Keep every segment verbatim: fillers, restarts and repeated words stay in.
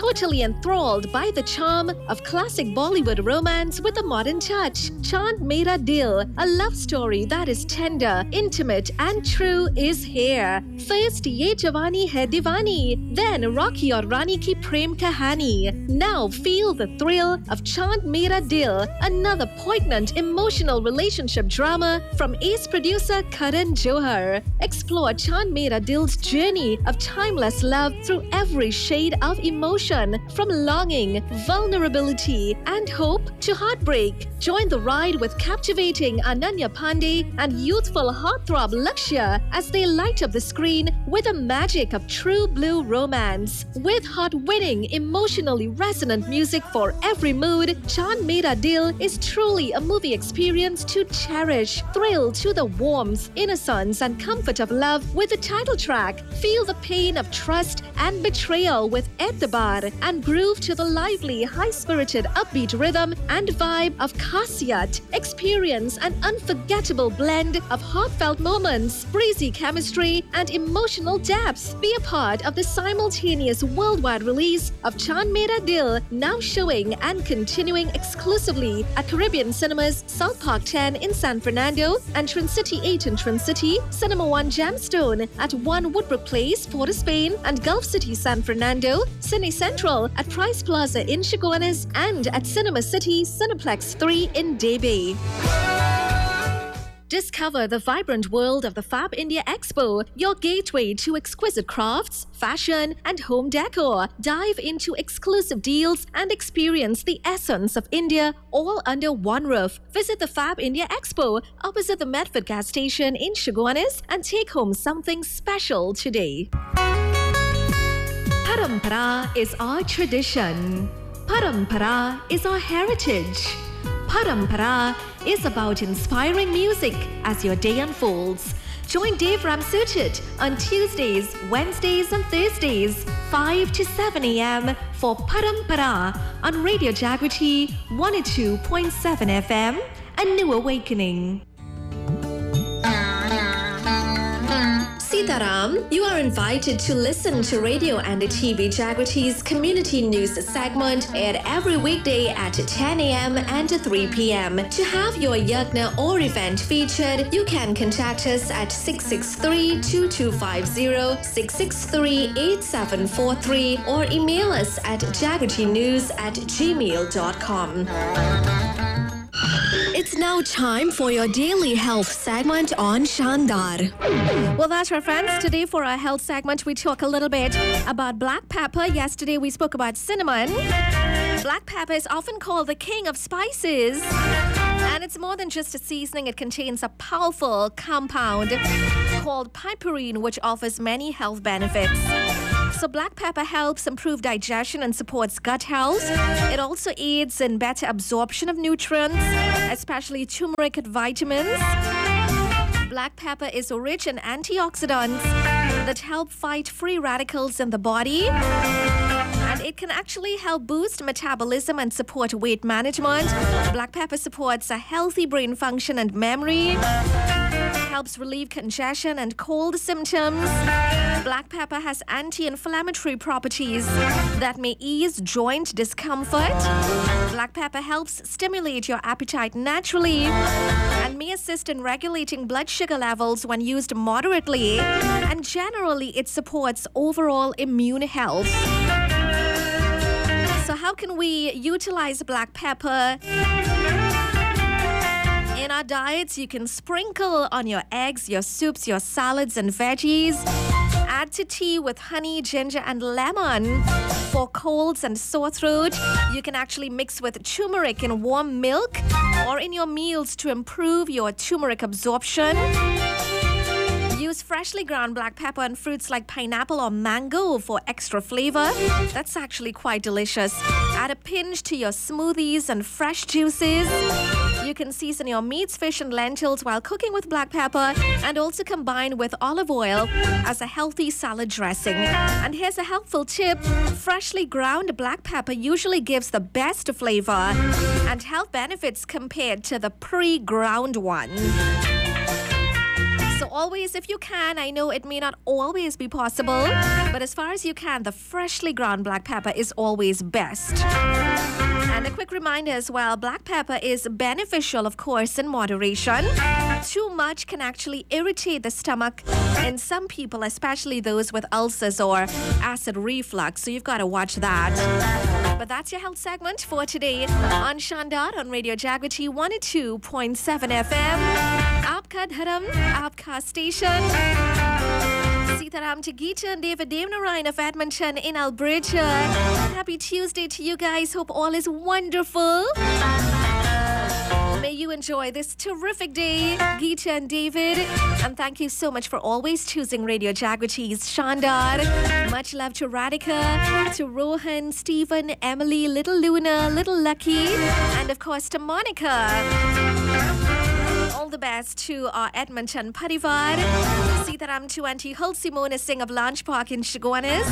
totally enthralled by the charm of classic Bollywood romance with a modern touch. Chand Mera Dil, a love story that is tender, intimate and true is here. First Ye Jawani Hai Diwani, then Rocky Aur Rani Ki Prem Kahani. Now feel the thrill of Chand Mera Dil, another poignant emotional relationship drama from ace producer Karan Johar. Explore Chand Mera Dil's journey of timeless love through every shade of emotion, from longing, vulnerability, and hope to heartbreak. Join the ride with captivating Ananya Pandey and youthful heartthrob Lakshya as they light up the screen with the magic of true blue romance. With heart-winning, emotionally resonant music for every mood, Chand Mera Dil is truly a movie experience to cherish. Thrill to the warmth, innocence, and comfort of love with the title track. Feel the pain of trust and betrayal with Etebar, and groove to the lively, high-spirited, upbeat rhythm and vibe of Khasiyat. Experience an unforgettable blend of heartfelt moments, breezy chemistry, and emotional depth. Be a part of the simultaneous worldwide release of Chand Mera Dil, now showing and continuing exclusively at Caribbean Cinemas, South Park ten in San Fernando, and Trincity eight in Trincity, Cinema One Gemstone at One Woodbrook Place, Port of Spain, and Gulf City, San Fernando, Cine Central at Price Plaza in Chaguanas, and at Cinema City, Cineplex three in Debe. Discover the vibrant world of the Fab India Expo, your gateway to exquisite crafts, fashion, and home decor. Dive into exclusive deals and experience the essence of India all under one roof. Visit the Fab India Expo opposite the Medford gas station in Chaguanas and take home something special today. Parampara is our tradition. Parampara is our heritage. Parampara is about inspiring music as your day unfolds. Join Dave Ramsuchit on Tuesdays, Wednesdays and Thursdays, five to seven a.m. for Parampara on Radio Jagriti one oh two point seven F M, A New Awakening. Sitaram, you are invited to listen to Radio and T V Jagriti's community news segment aired every weekday at ten a.m. and three p.m. To have your yagna or event featured, you can contact us at six six three, two two five zero, six six three, eight seven four three or email us at jagritinews at gmail dot com. It's now time for your daily health segment on Shandar. Well, that's right, friends. Today for our health segment, we talk a little bit about black pepper. Yesterday, we spoke about cinnamon. Black pepper is often called the king of spices. And it's more than just a seasoning. It contains a powerful compound called piperine, which offers many health benefits. So black pepper helps improve digestion and supports gut health. It also aids in better absorption of nutrients, especially turmeric and vitamins. Black pepper is rich in antioxidants that help fight free radicals in the body. And it can actually help boost metabolism and support weight management. Black pepper supports a healthy brain function and memory. Helps relieve congestion and cold symptoms. Black pepper has anti-inflammatory properties that may ease joint discomfort. Black pepper helps stimulate your appetite naturally and may assist in regulating blood sugar levels when used moderately. And generally, it supports overall immune health. So how can we utilize black pepper in our diets? You can sprinkle on your eggs, your soups, your salads and veggies. Add to tea with honey, ginger and lemon for colds and sore throat. You can actually mix with turmeric in warm milk or in your meals to improve your turmeric absorption. Use freshly ground black pepper on fruits like pineapple or mango for extra flavor. That's actually quite delicious. Add a pinch to your smoothies and fresh juices. You can season your meats, fish, and lentils while cooking with black pepper and also combine with olive oil as a healthy salad dressing. And here's a helpful tip. Freshly ground black pepper usually gives the best flavor and health benefits compared to the pre-ground one. So always, if you can, I know it may not always be possible, but as far as you can, the freshly ground black pepper is always best. And a quick reminder as well, black pepper is beneficial, of course, in moderation. Too much can actually irritate the stomach in some people, especially those with ulcers or acid reflux, so you've got to watch that. But that's your health segment for today on Shandar on Radio Jagriti one oh two point seven F M. Aapka Dharam, Aapka Station. Sitaram to Geeta and David Devnarayan of Edmonton in Alberta. Happy Tuesday to you guys. Hope all is wonderful. May you enjoy this terrific day, Geeta and David. And thank you so much for always choosing Radio Jagriti's Shandar. Much love to Radhika, to Rohan, Stephen, Emily, Little Luna, Little Lucky, and of course to Monica. All the best to our Edmonton Parivar. Sitaram to Auntie Hul Simona Singh of Lanch Park in Chaguanas.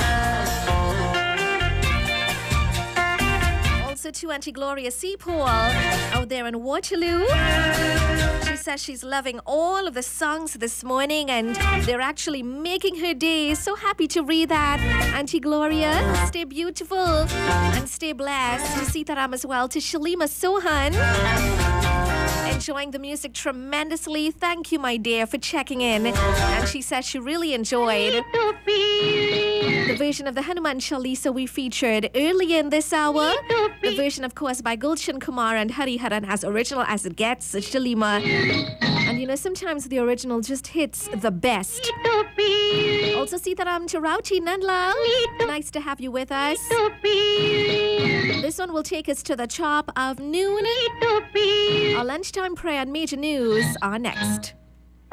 Also to Auntie Gloria Seapool out there in Waterloo. She says she's loving all of the songs this morning and they're actually making her day. So happy to read that. Auntie Gloria, stay beautiful and stay blessed. To Sitaram as well. To Shalima Sohan. Enjoying the music tremendously. Thank you, my dear, for checking in. And she says she really enjoyed the version of the Hanuman Chalisa we featured earlier in this hour. The version, of course, by Gulshan Kumar and Hariharan, as original as it gets, Shalima. And you know, sometimes the original just hits the best. Also, Sitaram to Rauti Nandlal. Nice to have you with us. This one will take us to the chop of noon. Our lunchtime prayer and major news are next.